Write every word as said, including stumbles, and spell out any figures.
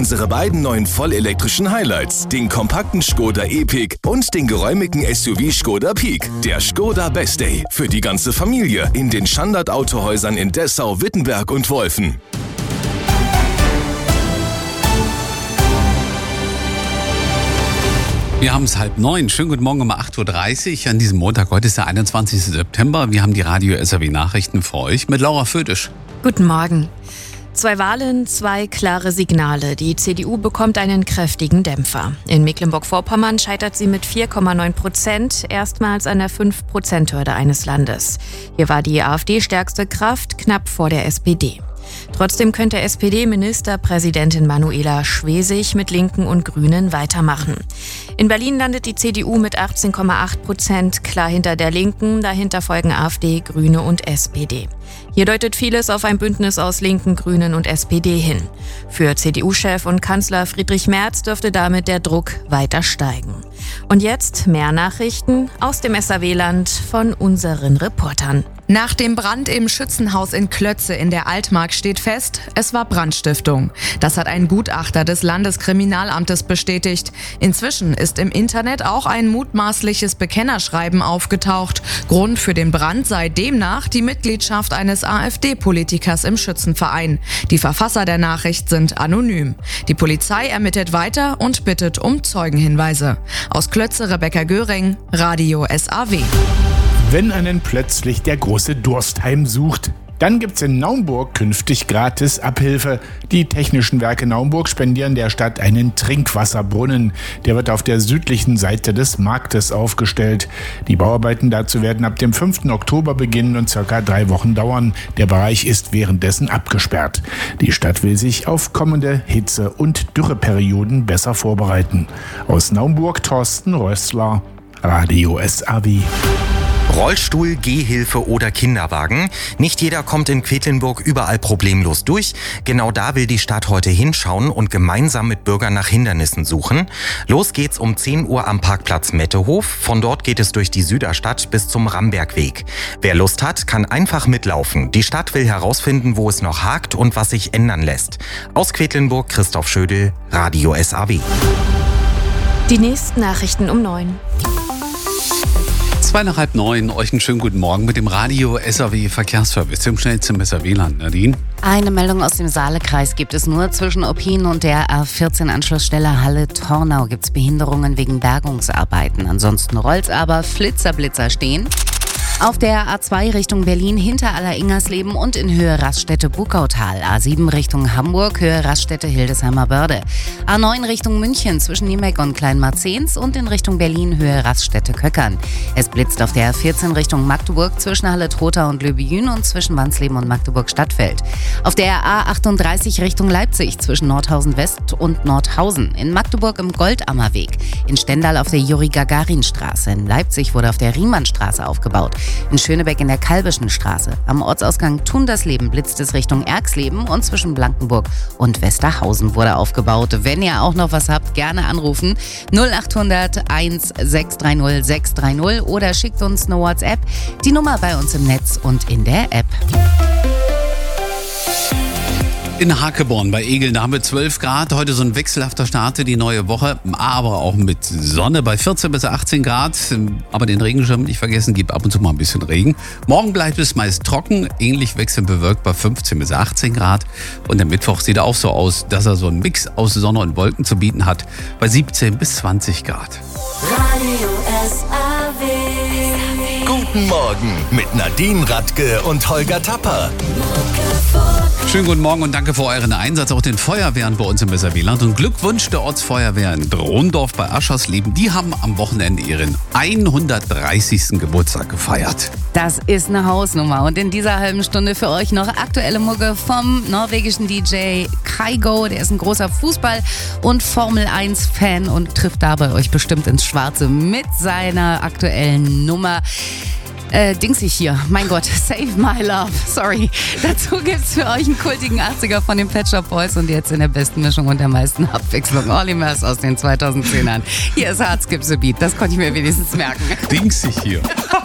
unsere beiden neuen vollelektrischen Highlights, den kompakten Škoda Epiq und den geräumigen S U V Škoda Peak. Der Škoda Best Day für die ganze Familie in den Standard-Autohäusern in Dessau, Wittenberg und Wolfen. Wir haben es halb neun. Schönen guten Morgen um acht Uhr dreißig an diesem Montag. Heute ist der einundzwanzigster September. Wir haben die Radio S R W Nachrichten für euch mit Laura Födisch. Guten Morgen. Zwei Wahlen, zwei klare Signale. Die C D U bekommt einen kräftigen Dämpfer. In Mecklenburg-Vorpommern scheitert sie mit vier Komma neun Prozent erstmals an der fünf Prozent Hürde eines Landes. Hier war die AfD stärkste Kraft, knapp vor der S P D. Trotzdem könnte S P D-Ministerpräsidentin Manuela Schwesig mit Linken und Grünen weitermachen. In Berlin landet die C D U mit achtzehn Komma acht Prozent klar hinter der Linken. Dahinter folgen AfD, Grüne und S P D. Hier deutet vieles auf ein Bündnis aus Linken, Grünen und S P D hin. Für C D U-Chef und Kanzler Friedrich Merz dürfte damit der Druck weiter steigen. Und jetzt mehr Nachrichten aus dem S R W-Land von unseren Reportern. Nach dem Brand im Schützenhaus in Klötze in der Altmark steht fest, es war Brandstiftung. Das hat ein Gutachter des Landeskriminalamtes bestätigt. Inzwischen ist im Internet auch ein mutmaßliches Bekennerschreiben aufgetaucht. Grund für den Brand sei demnach die Mitgliedschaft eines AfD-Politikers im Schützenverein. Die Verfasser der Nachricht sind anonym. Die Polizei ermittelt weiter und bittet um Zeugenhinweise. Aus Klötze Rebecca Göring, Radio S A W. Wenn einen plötzlich der große Durst heimsucht, dann gibt's in Naumburg künftig gratis Abhilfe. Die Technischen Werke Naumburg spendieren der Stadt einen Trinkwasserbrunnen. Der wird auf der südlichen Seite des Marktes aufgestellt. Die Bauarbeiten dazu werden ab dem fünften Oktober beginnen und circa drei Wochen dauern. Der Bereich ist währenddessen abgesperrt. Die Stadt will sich auf kommende Hitze- und Dürreperioden besser vorbereiten. Aus Naumburg Thorsten Rössler, Radio S A W. Rollstuhl, Gehhilfe oder Kinderwagen. Nicht jeder kommt in Quedlinburg überall problemlos durch. Genau da will die Stadt heute hinschauen und gemeinsam mit Bürgern nach Hindernissen suchen. Los geht's um zehn Uhr am Parkplatz Mettehof. Von dort geht es durch die Süderstadt bis zum Rambergweg. Wer Lust hat, kann einfach mitlaufen. Die Stadt will herausfinden, wo es noch hakt und was sich ändern lässt. Aus Quedlinburg, Christoph Schödel, Radio S A W. Die nächsten Nachrichten um neun. Zwei nach halb neun, euch einen schönen guten Morgen mit dem Radio S R W Verkehrsservice, dem schnellsten S R W-Land. Nadine? Eine Meldung aus dem Saalekreis gibt es nur. Zwischen Oppin und der A vierzehn Anschlussstelle Halle-Tornau gibt es Behinderungen wegen Bergungsarbeiten. Ansonsten rollt's aber, Flitzerblitzer stehen. Auf der A zwei Richtung Berlin hinter Aller-Ingersleben und in Höhe Raststätte-Bukautal. A sieben Richtung Hamburg, Höhe Raststätte-Hildesheimer Börde. A neun Richtung München zwischen Niemek und Kleinmarzens und in Richtung Berlin Höhe Raststätte-Köckern. Es blitzt auf der A vierzehn Richtung Magdeburg zwischen Halle-Trotha und Löbejün und zwischen Wansleben und Magdeburg-Stadtfeld. Auf der A achtunddreißig Richtung Leipzig zwischen Nordhausen West und Nordhausen. In Magdeburg im Goldammerweg. In Stendal auf der Juri-Gagarin-Straße. In Leipzig wurde auf der Riemannstraße aufgebaut. In Schönebeck in der Kalbischen Straße. Am Ortsausgang Tundersleben blitzt es Richtung Erxleben und zwischen Blankenburg und Westerhausen wurde aufgebaut. Wenn ihr auch noch was habt, gerne anrufen. null achthundert eins sechs drei null sechs drei null oder schickt uns eine WhatsApp. Die Nummer bei uns im Netz und in der App. In Hakeborn bei Egeln, da haben wir zwölf Grad. Heute so ein wechselhafter Start in die neue Woche, aber auch mit Sonne bei vierzehn bis achtzehn Grad. Aber den Regenschirm nicht vergessen, gibt ab und zu mal ein bisschen Regen. Morgen bleibt es meist trocken, ähnlich wechselnd bewölkt bei fünfzehn bis achtzehn Grad. Und der Mittwoch sieht auch so aus, dass er so einen Mix aus Sonne und Wolken zu bieten hat, bei siebzehn bis zwanzig Grad. Radio S A W. Guten Morgen mit Nadine Radke und Holger Tapper. Schönen guten Morgen und danke für euren Einsatz, auch den Feuerwehren bei uns im S R W-Land. Und Glückwunsch der Ortsfeuerwehr in Drondorf bei Aschersleben. Die haben am Wochenende ihren hundertdreißigsten Geburtstag gefeiert. Das ist eine Hausnummer. Und in dieser halben Stunde für euch noch aktuelle Mucke vom norwegischen D J Kygo. Der ist ein großer Fußball- und Formel eins Fan und trifft dabei euch bestimmt ins Schwarze mit seiner aktuellen Nummer. Äh, Dingsig hier. Mein Gott, Save My Love. Sorry. Dazu gibt's für euch einen kultigen achtziger von den Pet Shop Boys und jetzt in der besten Mischung und der meisten Abwechslung. Olly Murs aus den zweitausendzehnern. Hier ist Hearts Gives a Beat. Das konnte ich mir wenigstens merken. Dingsig hier.